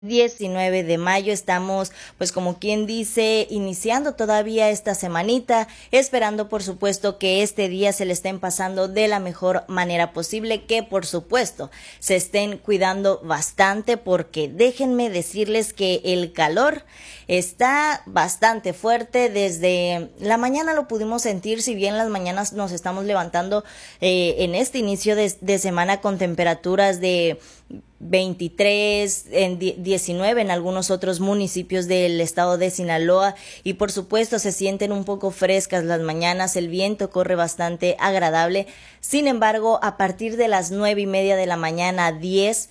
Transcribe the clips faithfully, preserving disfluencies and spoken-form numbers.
diecinueve de mayo. Estamos, pues como quien dice, iniciando todavía esta semanita, esperando por supuesto que este día se le estén pasando de la mejor manera posible, que por supuesto se estén cuidando bastante, porque déjenme decirles que el calor está bastante fuerte. Desde la mañana lo pudimos sentir, si bien las mañanas nos estamos levantando eh, en este inicio de, de semana con temperaturas de veintitrés, en diecinueve en algunos otros municipios del estado de Sinaloa, y por supuesto se sienten un poco frescas las mañanas, el viento corre bastante agradable. Sin embargo, a partir de las nueve y media de la mañana a diez,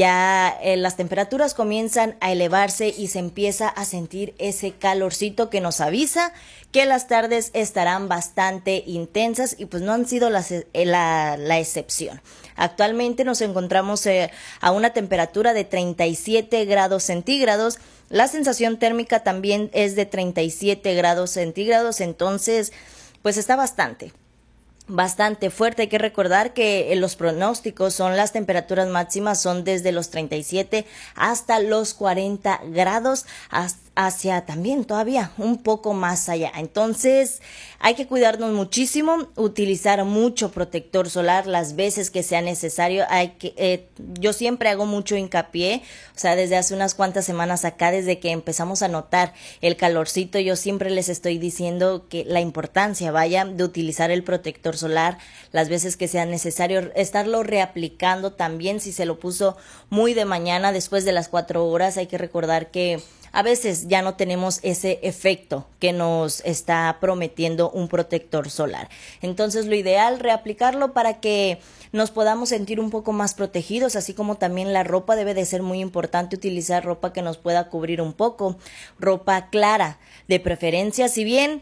ya eh, las temperaturas comienzan a elevarse y se empieza a sentir ese calorcito que nos avisa que las tardes estarán bastante intensas, y pues no han sido las, eh, la, la excepción. Actualmente nos encontramos eh, a una temperatura de treinta y siete grados centígrados. La sensación térmica también es de treinta y siete grados centígrados, entonces pues está bastante. Bastante fuerte. Hay que recordar que los pronósticos son las temperaturas máximas son desde los treinta y siete hasta los cuarenta grados, hacia también todavía un poco más allá. Entonces hay que cuidarnos muchísimo, utilizar mucho protector solar las veces que sea necesario. Hay que, eh, yo siempre hago mucho hincapié, o sea, desde hace unas cuantas semanas acá, desde que empezamos a notar el calorcito, yo siempre les estoy diciendo que la importancia, vaya, de utilizar el protector solar las veces que sea necesario, estarlo reaplicando también si se lo puso muy de mañana, después de las cuatro horas. Hay que recordar que a veces ya no tenemos ese efecto que nos está prometiendo un protector solar. Entonces lo ideal, reaplicarlo para que nos podamos sentir un poco más protegidos, así como también la ropa. Debe de ser muy importante utilizar ropa que nos pueda cubrir un poco, ropa clara de preferencia. Si bien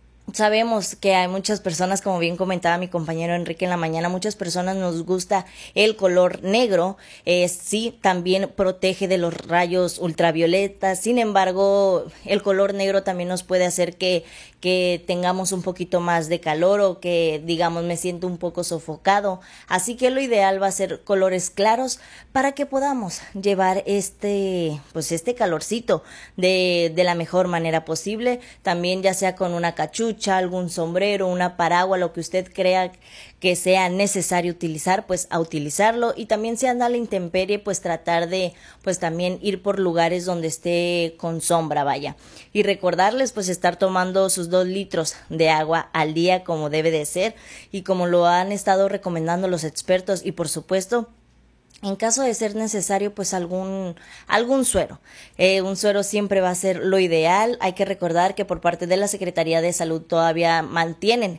sabemos que hay muchas personas, como bien comentaba mi compañero Enrique en la mañana, muchas personas nos gusta el color negro, eh, sí, también protege de los rayos ultravioletas. Sin embargo, el color negro también nos puede hacer que, que tengamos un poquito más de calor, o que digamos me siento un poco sofocado. Así que lo ideal va a ser colores claros para que podamos llevar este, pues este calorcito de, de la mejor manera posible. También ya sea con una cachucha, algún sombrero, una paraguas, lo que usted crea que sea necesario utilizar, pues a utilizarlo. Y también si anda a la intemperie, pues tratar de pues también ir por lugares donde esté con sombra, vaya. Y recordarles pues estar tomando sus dos litros de agua al día, como debe de ser y como lo han estado recomendando los expertos. Y por supuesto, en caso de ser necesario, pues algún algún suero. Eh, un suero siempre va a ser lo ideal. Hay que recordar que por parte de la Secretaría de Salud todavía mantienen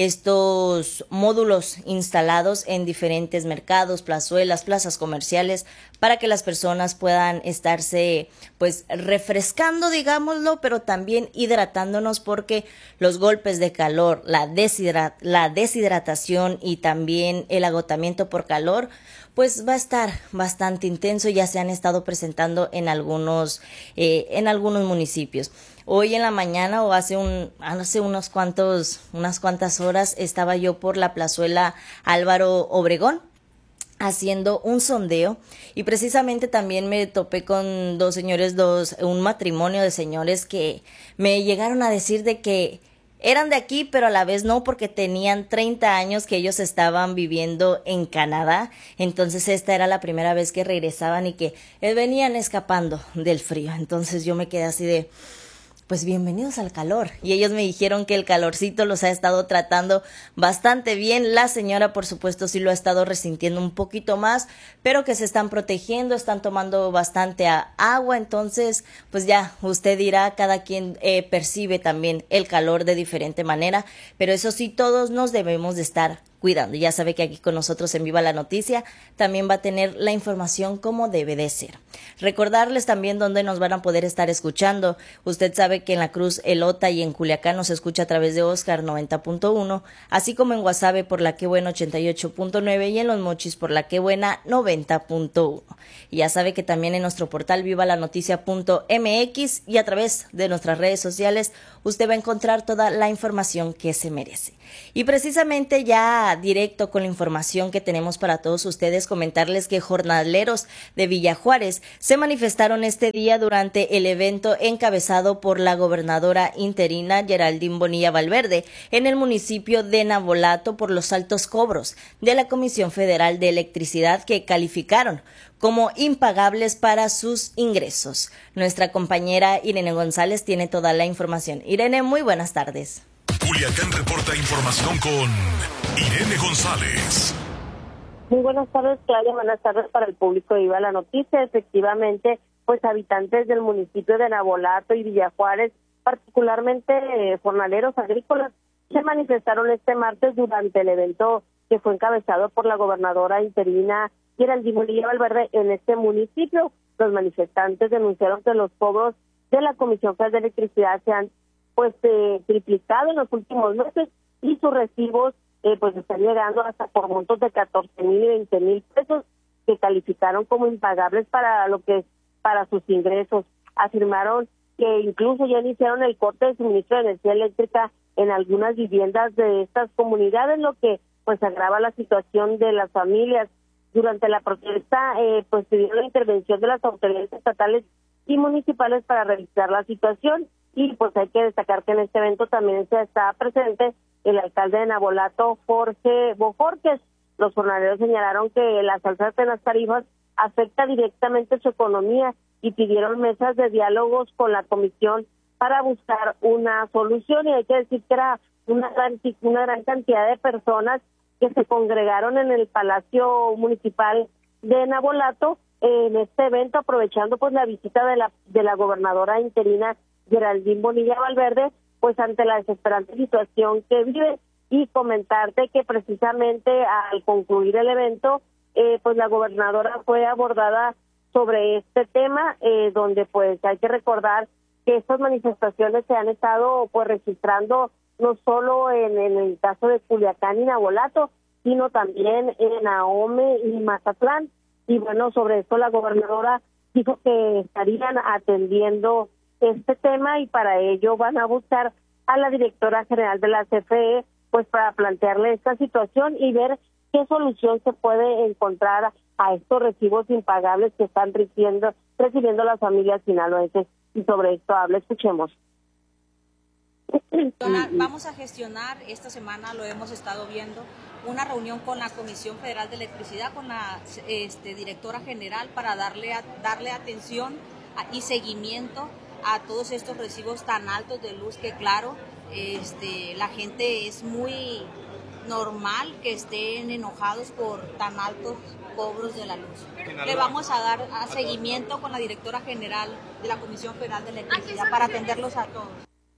estos módulos instalados en diferentes mercados, plazuelas, plazas comerciales, para que las personas puedan estarse pues refrescando, digámoslo, pero también hidratándonos, porque los golpes de calor, la, deshidrat- la deshidratación y también el agotamiento por calor, pues va a estar bastante intenso. Ya se han estado presentando en algunos eh, en algunos municipios. Hoy en la mañana, o hace un hace unos cuantos unas cuantas horas, estaba yo por la plazuela Álvaro Obregón haciendo un sondeo, y precisamente también me topé con dos señores, dos un matrimonio de señores que me llegaron a decir de que eran de aquí, pero a la vez no, porque tenían treinta años que ellos estaban viviendo en Canadá. Entonces esta era la primera vez que regresaban y que eh, venían escapando del frío. Entonces yo me quedé así de, pues bienvenidos al calor. Y ellos me dijeron que el calorcito los ha estado tratando bastante bien. La señora, por supuesto, sí lo ha estado resintiendo un poquito más, pero que se están protegiendo, están tomando bastante agua. Entonces, pues ya, usted dirá, cada quien eh, percibe también el calor de diferente manera, pero eso sí, todos nos debemos de estar cuidando. Ya sabe que aquí con nosotros en Viva la Noticia también va a tener la información como debe de ser. Recordarles también dónde nos van a poder estar escuchando. Usted sabe que en La Cruz, Elota y en Culiacán nos escucha a través de Oscar noventa punto uno, así como en Guasave por La Que Buena ochenta y ocho punto nueve y en Los Mochis por La Que Buena noventa punto uno. Y ya sabe que también en nuestro portal viva la noticia punto m x y a través de nuestras redes sociales usted va a encontrar toda la información que se merece. Y precisamente ya directo con la información que tenemos para todos ustedes, comentarles que jornaleros de Villa Juárez se manifestaron este día durante el evento encabezado por la gobernadora interina Geraldine Bonilla Valverde en el municipio de Navolato por los altos cobros de la Comisión Federal de Electricidad que calificaron como impagables para sus ingresos. Nuestra compañera Irene González tiene toda la información. Irene, muy buenas tardes. Culiacán reporta información con Irene González. Muy buenas tardes, Claudia. Buenas tardes para el público de Viva la Noticia. Efectivamente, pues habitantes del municipio de Navolato y Villa Juárez, particularmente eh, jornaleros agrícolas, se manifestaron este martes durante el evento que fue encabezado por la gobernadora interina Geraldine Bonilla Valverde en este municipio. Los manifestantes denunciaron que los cobros de la Comisión Federal de Electricidad se han pues eh, triplicado en los últimos meses y sus recibos eh, pues están llegando hasta por montos de catorce mil y veinte mil pesos que calificaron como impagables para lo que es para sus ingresos. Afirmaron que incluso ya iniciaron el corte de suministro de energía eléctrica en algunas viviendas de estas comunidades, lo que pues agrava la situación de las familias. Durante la protesta, eh, pues pidieron la intervención de las autoridades estatales y municipales para revisar la situación. Y pues hay que destacar que en este evento también se está presente el alcalde de Navolato, Jorge Bojorquez. Los jornaleros señalaron que las alzas de las tarifas afecta directamente su economía y pidieron mesas de diálogos con la comisión para buscar una solución. Y hay que decir que era una gran, una gran cantidad de personas que se congregaron en el Palacio Municipal de Navolato en este evento, aprovechando pues la visita de la de la gobernadora interina Geraldine Bonilla Valverde, pues ante la desesperante situación que vive. Y comentarte que precisamente al concluir el evento, eh, pues la gobernadora fue abordada sobre este tema, eh, donde pues hay que recordar que estas manifestaciones se han estado pues registrando no solo en, en el caso de Culiacán y Navolato, sino también en Ahome y Mazatlán. Y bueno, sobre esto la gobernadora dijo que estarían atendiendo este tema y para ello van a buscar a la directora general de la C F E pues para plantearle esta situación y ver qué solución se puede encontrar a estos recibos impagables que están recibiendo, recibiendo las familias sinaloenses. Y sobre esto habla, escuchemos. Vamos a gestionar, esta semana lo hemos estado viendo, una reunión con la Comisión Federal de Electricidad, con la este, directora general para darle, a, darle atención a, y seguimiento a todos estos recibos tan altos de luz que claro, este, la gente es muy normal que estén enojados por tan altos cobros de la luz. Le vamos a dar a seguimiento con la directora general de la Comisión Federal de Electricidad para atenderlos a todos.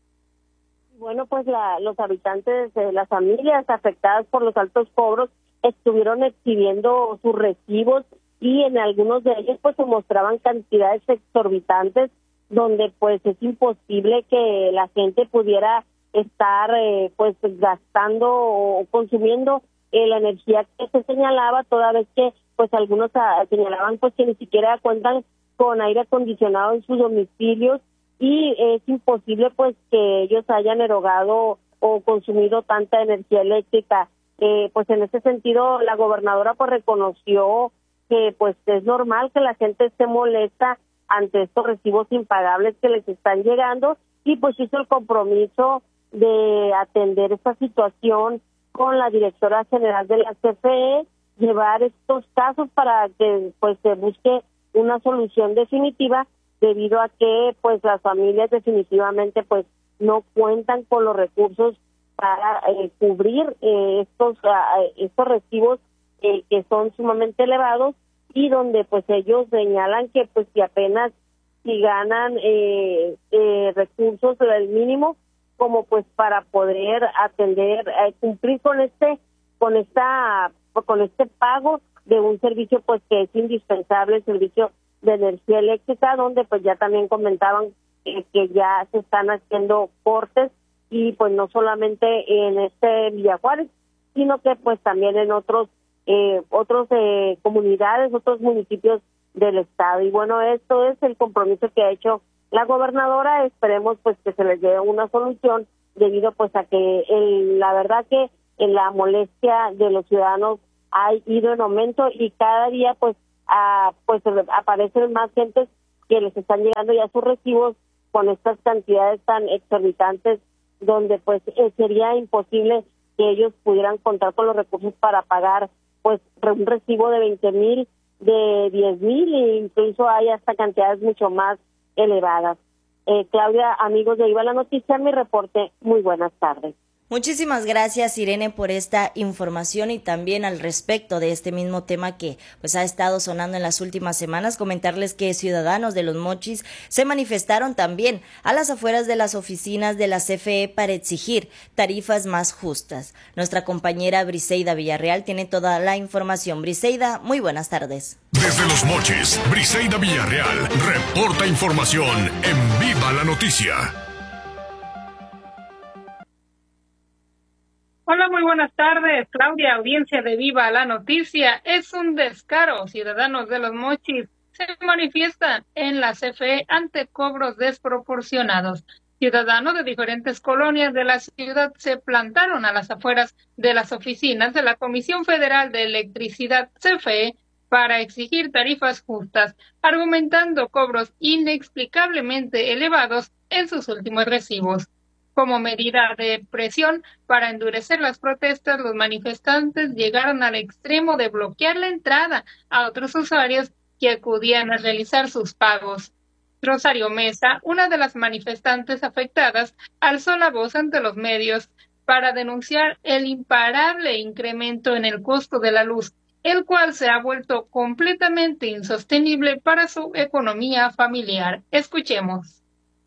Bueno, pues la, los habitantes de las familias afectadas por los altos cobros estuvieron exhibiendo sus recibos y en algunos de ellos pues se mostraban cantidades exorbitantes donde pues es imposible que la gente pudiera estar eh, pues gastando o consumiendo eh, la energía que se señalaba, toda vez que pues algunos a, señalaban pues que ni siquiera cuentan con aire acondicionado en sus domicilios y es imposible pues que ellos hayan erogado o consumido tanta energía eléctrica. Eh, pues en ese sentido la gobernadora pues reconoció que pues es normal que la gente esté molesta ante estos recibos impagables que les están llegando y pues hizo el compromiso de atender esta situación con la directora general de la C F E, llevar estos casos para que pues se busque una solución definitiva, debido a que pues las familias definitivamente pues no cuentan con los recursos para eh, cubrir eh, estos uh, estos recibos eh, que son sumamente elevados y donde pues ellos señalan que pues si apenas si ganan eh, eh, recursos del mínimo como pues para poder atender eh, cumplir con este con esta con este pago de un servicio pues que es indispensable, el servicio de energía eléctrica, donde pues ya también comentaban eh, que ya se están haciendo cortes y pues no solamente en este Villa Juárez, sino que pues también en otros eh, otros eh, comunidades, otros municipios del estado. Y bueno, esto es el compromiso que ha hecho la gobernadora. Esperemos pues que se les dé una solución debido pues a que el, la verdad que en la molestia de los ciudadanos ha ido en aumento y cada día pues a, pues aparecen más gentes que les están llegando ya sus recibos con estas cantidades tan exorbitantes, donde pues eh, sería imposible que ellos pudieran contar con los recursos para pagar pues un recibo de veinte mil, de diez mil e incluso hay hasta cantidades mucho más elevadas. Eh, Claudia, amigos de Viva la Noticia, mi reporte, muy buenas tardes. Muchísimas gracias, Irene, por esta información y también al respecto de este mismo tema que pues ha estado sonando en las últimas semanas. Comentarles que ciudadanos de Los Mochis se manifestaron también a las afueras de las oficinas de la C F E para exigir tarifas más justas. Nuestra compañera Briseida Villarreal tiene toda la información. Briseida, muy buenas tardes. Desde Los Mochis, Briseida Villarreal reporta información en Viva la Noticia. Hola, muy buenas tardes, Claudia, audiencia de Viva la Noticia. Es un descaro. Ciudadanos de Los Mochis se manifiestan en la C F E ante cobros desproporcionados. Ciudadanos de diferentes colonias de la ciudad se plantaron a las afueras de las oficinas de la Comisión Federal de Electricidad, C F E, para exigir tarifas justas, argumentando cobros inexplicablemente elevados en sus últimos recibos. Como medida de presión para endurecer las protestas, los manifestantes llegaron al extremo de bloquear la entrada a otros usuarios que acudían a realizar sus pagos. Rosario Mesa, una de las manifestantes afectadas, alzó la voz ante los medios para denunciar el imparable incremento en el costo de la luz, el cual se ha vuelto completamente insostenible para su economía familiar. Escuchemos.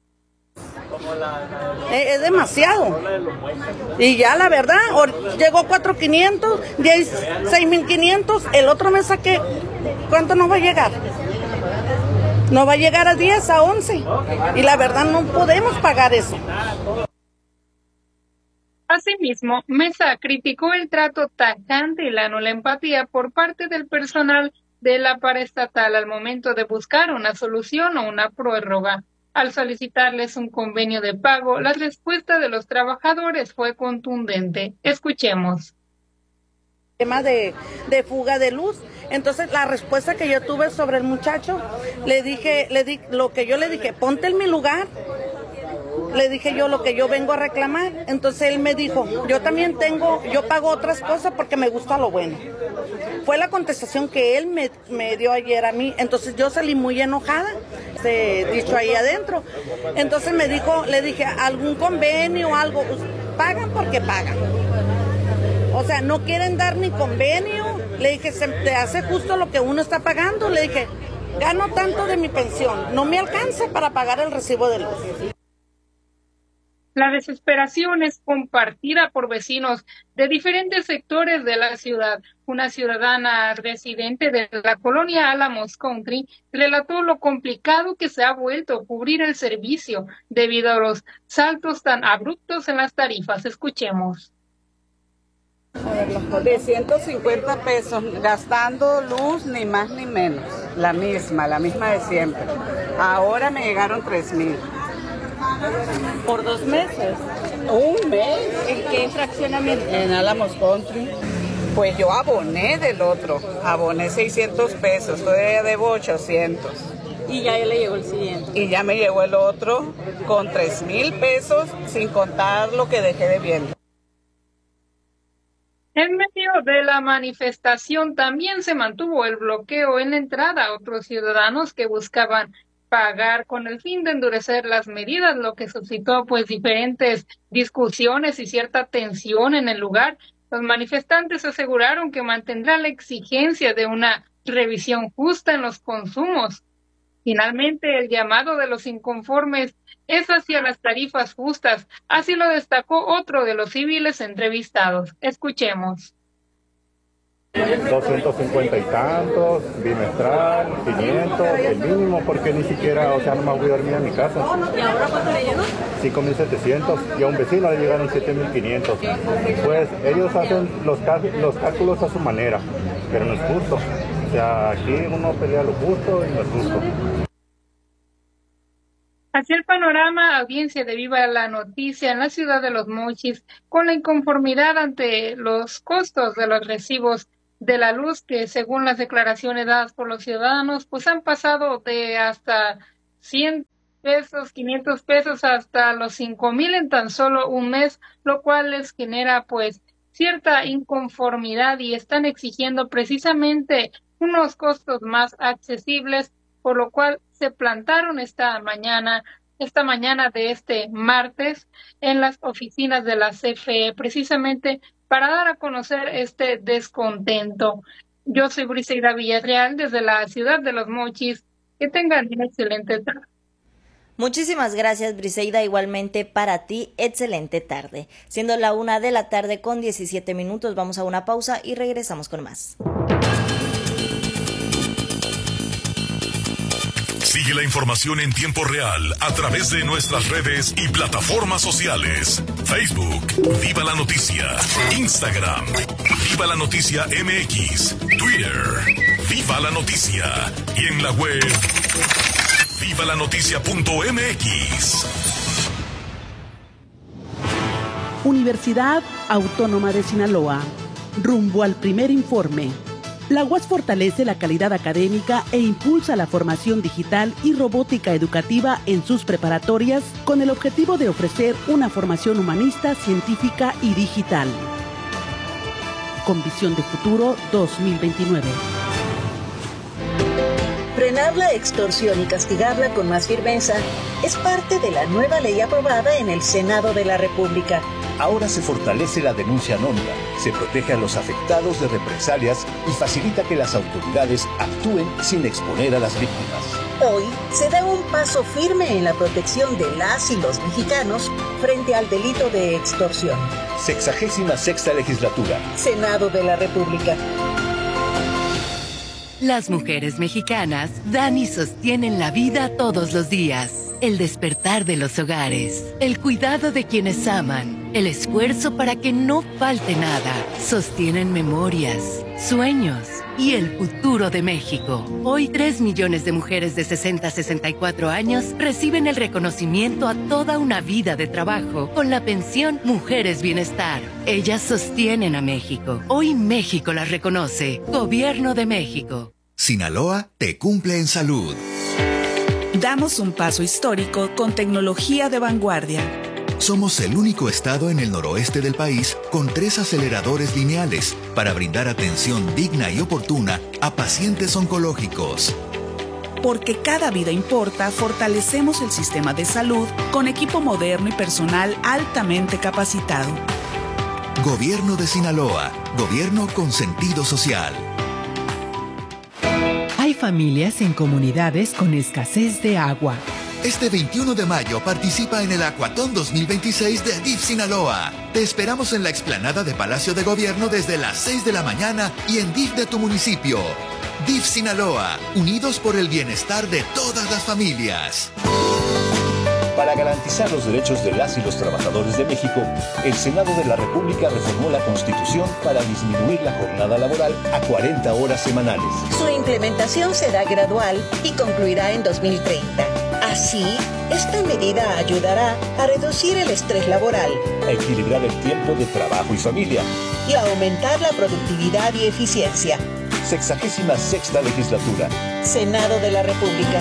Es demasiado. Y ya la verdad, llegó cuatro mil quinientos, seis mil quinientos, el otro mes saqué, ¿cuánto nos va a llegar? No va a llegar a diez, a once. Y la verdad no podemos pagar eso. Asimismo, Mesa criticó el trato tajante y la nula empatía por parte del personal de la paraestatal al momento de buscar una solución o una prórroga. Al solicitarles un convenio de pago, la respuesta de los trabajadores fue contundente. Escuchemos. Tema de, de fuga de luz. Entonces, la respuesta que yo tuve sobre el muchacho, le dije, le di, lo que yo le dije, ponte en mi lugar. Le dije yo lo que yo vengo a reclamar. Entonces él me dijo, yo también tengo, yo pago otras cosas porque me gusta lo bueno. Fue la contestación que él me, me dio ayer a mí. Entonces yo salí muy enojada, se, dicho ahí adentro. Entonces me dijo, le dije, algún convenio o algo, pagan porque pagan. O sea, no quieren dar ni convenio. Le dije, se te hace justo lo que uno está pagando. Le dije, gano tanto de mi pensión, no me alcanza para pagar el recibo de luz. La desesperación es compartida por vecinos de diferentes sectores de la ciudad. Una ciudadana residente de la colonia Álamos Country relató lo complicado que se ha vuelto cubrir el servicio debido a los saltos tan abruptos en las tarifas. Escuchemos. De ciento cincuenta pesos, gastando luz ni más ni menos, la misma, la misma de siempre. Ahora me llegaron tres mil. ¿Por dos meses? ¿Un mes? ¿En qué fraccionamiento? En Álamos Country. Pues yo aboné del otro, aboné seiscientos pesos, todavía debo ochocientos. Y ya le llegó el siguiente. Y ya me llegó el otro con tres mil pesos, sin contar lo que dejé debiendo. En medio de la manifestación también se mantuvo el bloqueo en la entrada a otros ciudadanos que buscaban pagar con el fin de endurecer las medidas, lo que suscitó pues diferentes discusiones y cierta tensión en el lugar. Los manifestantes aseguraron que mantendrá la exigencia de una revisión justa en los consumos. Finalmente, el llamado de los inconformes es hacia las tarifas justas, así lo destacó otro de los civiles entrevistados. Escuchemos. doscientos cincuenta y tantos, bimestral, quinientos, el mínimo, porque ni siquiera, o sea, no me voy a dormir en mi casa. ¿Y ahora cuánto le llegó? cinco mil setecientos y a un vecino le llegaron siete mil quinientos. Pues ellos hacen los, los cálculos a su manera, pero no es justo. O sea, aquí uno pelea lo justo y no es justo. Así el panorama, audiencia de Viva la Noticia en la ciudad de Los Mochis, con la inconformidad ante los costos de los recibos de la luz, que según las declaraciones dadas por los ciudadanos, pues han pasado de hasta cien pesos, quinientos pesos, hasta los cinco mil en tan solo un mes, lo cual les genera pues cierta inconformidad y están exigiendo precisamente unos costos más accesibles, por lo cual se plantaron esta mañana, esta mañana de este martes en las oficinas de la C F E, precisamente para dar a conocer este descontento. Yo soy Briseida Villarreal desde la ciudad de Los Mochis. Que tengan una excelente tarde. Muchísimas gracias, Briseida, igualmente para ti, excelente tarde. Siendo la una de la tarde con diecisiete minutos, vamos a una pausa y regresamos con más. Sigue la información en tiempo real a través de nuestras redes y plataformas sociales. Facebook, Viva la Noticia. Instagram, Viva la Noticia M X. Twitter, Viva la Noticia. Y en la web, viva la noticia punto m x. Universidad Autónoma de Sinaloa. Rumbo al primer informe. La U A S fortalece la calidad académica e impulsa la formación digital y robótica educativa en sus preparatorias con el objetivo de ofrecer una formación humanista, científica y digital. Con visión de futuro dos mil veintinueve. Frenar la extorsión y castigarla con más firmeza es parte de la nueva ley aprobada en el Senado de la República. Ahora se fortalece la denuncia anónima, se protege a los afectados de represalias y facilita que las autoridades actúen sin exponer a las víctimas. Hoy se da un paso firme en la protección de las y los mexicanos frente al delito de extorsión. Sexagésima sexta legislatura. Senado de la República. Las mujeres mexicanas dan y sostienen la vida todos los días. El despertar de los hogares, el cuidado de quienes aman, el esfuerzo para que no falte nada. Sostienen memorias, sueños y el futuro de México. Hoy tres millones de mujeres de sesenta a sesenta y cuatro años reciben el reconocimiento a toda una vida de trabajo con la pensión Mujeres Bienestar. Ellas sostienen a México. Hoy México las reconoce. Gobierno de México. Sinaloa te cumple en salud. Damos un paso histórico con tecnología de vanguardia. Somos el único estado en el noroeste del país con tres aceleradores lineales para brindar atención digna y oportuna a pacientes oncológicos. Porque cada vida importa, fortalecemos el sistema de salud con equipo moderno y personal altamente capacitado. Gobierno de Sinaloa, gobierno con sentido social. Hay familias en comunidades con escasez de agua. Este veintiuno de mayo participa en el Acuatón dos mil veintiséis de D I F Sinaloa. Te esperamos en la explanada de Palacio de Gobierno desde las seis de la mañana y en D I F de tu municipio. D I F Sinaloa, unidos por el bienestar de todas las familias. Para garantizar los derechos de las y los trabajadores de México, el Senado de la República reformó la Constitución para disminuir la jornada laboral a cuarenta horas semanales. Su implementación será gradual y concluirá en dos mil treinta. Así, esta medida ayudará a reducir el estrés laboral, a equilibrar el tiempo de trabajo y familia y a aumentar la productividad y eficiencia. Sexagésima sexta legislatura. Senado de la República.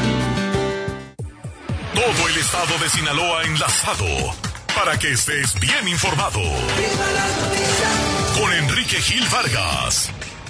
Todo el estado de Sinaloa enlazado para que estés bien informado. Con Enrique Gil Vargas.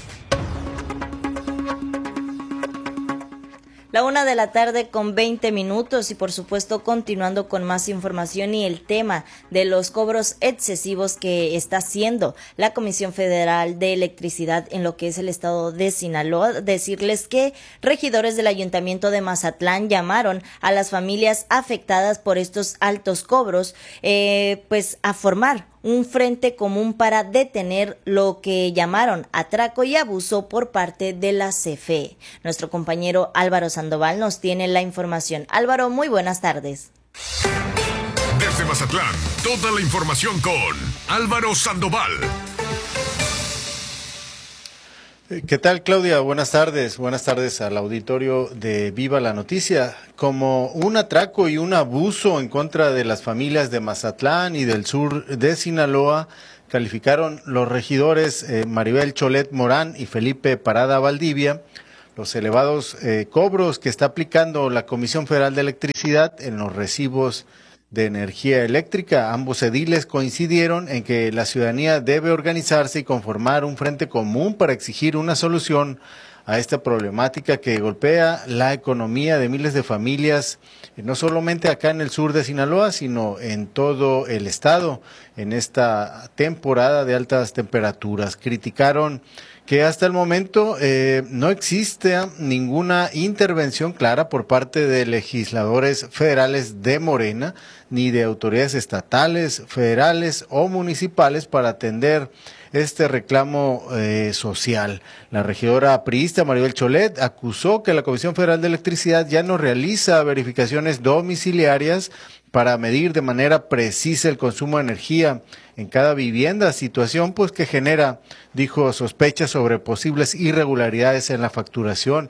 La una de la tarde con veinte minutos y por supuesto continuando con más información y el tema de los cobros excesivos que está haciendo la Comisión Federal de Electricidad en lo que es el estado de Sinaloa. Decirles que regidores del Ayuntamiento de Mazatlán llamaron a las familias afectadas por estos altos cobros eh, pues a formar un frente común para detener lo que llamaron atraco y abuso por parte de la C F E. Nuestro compañero Álvaro Sandoval nos tiene la información. Álvaro, muy buenas tardes. Desde Mazatlán, toda la información con Álvaro Sandoval. ¿Qué tal, Claudia? Buenas tardes. Buenas tardes al auditorio de Viva la Noticia. Como un atraco y un abuso en contra de las familias de Mazatlán y del sur de Sinaloa, calificaron los regidores eh, Maribel Cholet Morán y Felipe Parada Valdivia los elevados eh, cobros que está aplicando la Comisión Federal de Electricidad en los recibos de energía eléctrica. Ambos ediles coincidieron en que la ciudadanía debe organizarse y conformar un frente común para exigir una solución a esta problemática que golpea la economía de miles de familias, no solamente acá en el sur de Sinaloa, sino en todo el estado, en esta temporada de altas temperaturas. Criticaron que hasta el momento eh, no existe ninguna intervención clara por parte de legisladores federales de Morena, ni de autoridades estatales, federales o municipales para atender este reclamo eh, social. La regidora priista Maribel Cholet acusó que la Comisión Federal de Electricidad ya no realiza verificaciones domiciliarias para medir de manera precisa el consumo de energía en cada vivienda, situación pues que genera, dijo, sospechas sobre posibles irregularidades en la facturación.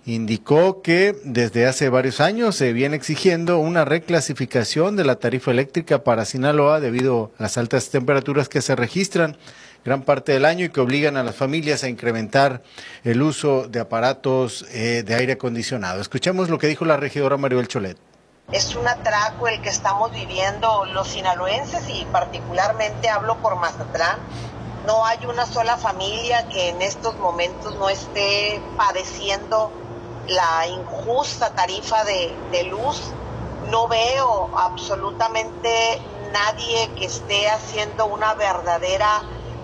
Indicó que desde hace varios años se viene exigiendo una reclasificación de la tarifa eléctrica para Sinaloa debido a las altas temperaturas que se registran gran parte del año y que obligan a las familias a incrementar el uso de aparatos eh, de aire acondicionado. Escuchemos lo que dijo la regidora Maribel Cholet. Es un atraco el que estamos viviendo los sinaloenses y particularmente hablo por Mazatlán. No hay una sola familia que en estos momentos no esté padeciendo la injusta tarifa de, de luz. No veo absolutamente nadie que esté haciendo una verdadera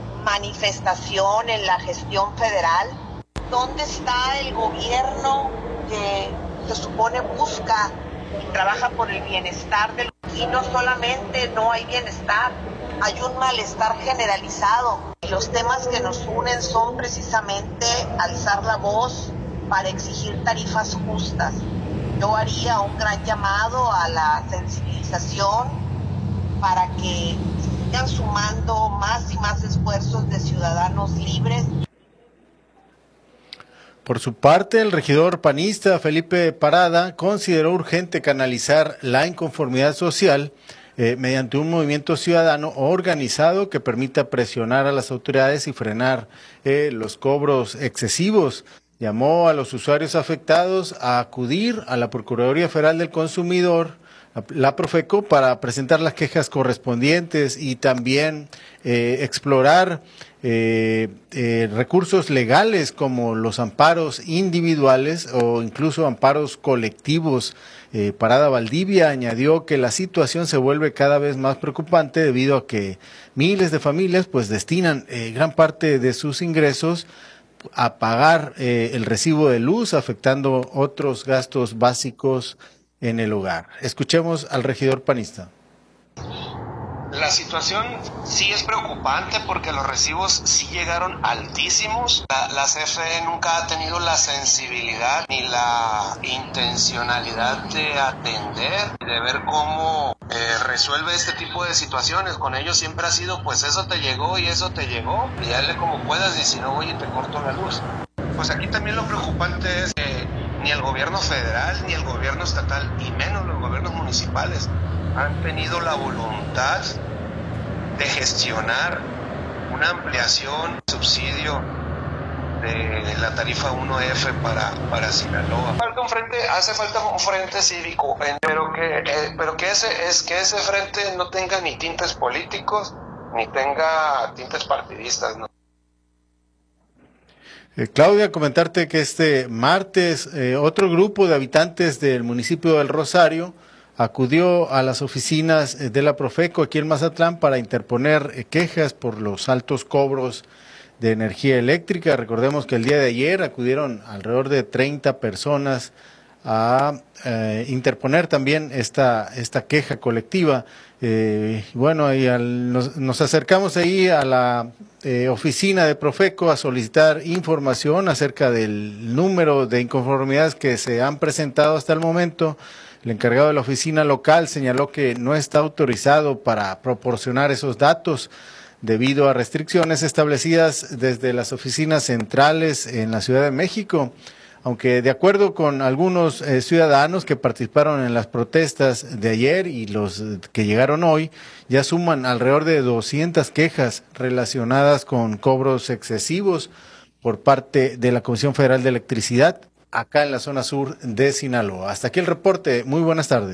manifestación en la gestión federal. ¿Dónde está el gobierno que se supone busca y trabaja por el bienestar del... Y no solamente no hay bienestar, hay un malestar generalizado. Y los temas que nos unen son precisamente alzar la voz para exigir tarifas justas. Yo haría un gran llamado a la sensibilización para que sigan sumando más y más esfuerzos de ciudadanos libres. Por su parte, el regidor panista Felipe Parada consideró urgente canalizar la inconformidad social eh, mediante un movimiento ciudadano organizado que permita presionar a las autoridades y frenar eh, los cobros excesivos. Llamó a los usuarios afectados a acudir a la Procuraduría Federal del Consumidor, la Profeco, para presentar las quejas correspondientes y también eh, explorar eh, eh, recursos legales como los amparos individuales o incluso amparos colectivos. Eh, Parada Valdivia añadió que la situación se vuelve cada vez más preocupante debido a que miles de familias pues destinan eh, gran parte de sus ingresos a pagar eh, el recibo de luz, afectando otros gastos básicos en el hogar. Escuchemos al regidor panista. La situación sí es preocupante porque los recibos sí llegaron altísimos. La, la C F E nunca ha tenido la sensibilidad ni la intencionalidad de atender, de ver cómo eh, resuelve este tipo de situaciones. Con ellos siempre ha sido, pues eso te llegó y eso te llegó, y dale como puedas, y si no voy y te corto la luz. Pues aquí también lo preocupante es que ni el gobierno federal ni el gobierno estatal, y menos los gobiernos municipales, han tenido la voluntad de gestionar una ampliación, subsidio de la tarifa uno F para, para Sinaloa. Falta un frente, hace falta un frente cívico, pero que, eh, pero que ese es que ese frente no tenga ni tintes políticos ni tenga tintes partidistas, ¿no? Eh, Claudia, comentarte que este martes eh, otro grupo de habitantes del municipio del Rosario acudió a las oficinas de la Profeco aquí en Mazatlán para interponer eh, quejas por los altos cobros de energía eléctrica. Recordemos que el día de ayer acudieron alrededor de treinta personas a eh, interponer también esta esta queja colectiva. Eh, bueno, y al, nos, nos acercamos ahí a la eh, oficina de Profeco a solicitar información acerca del número de inconformidades que se han presentado hasta el momento. El encargado de la oficina local señaló que no está autorizado para proporcionar esos datos. debido a restricciones establecidas desde las oficinas centrales en la Ciudad de México. Aunque de acuerdo con algunos eh, ciudadanos que participaron en las protestas de ayer y los que llegaron hoy, ya suman alrededor de doscientas quejas relacionadas con cobros excesivos por parte de la Comisión Federal de Electricidad acá en la zona sur de Sinaloa. Hasta aquí el reporte. Muy buenas tardes.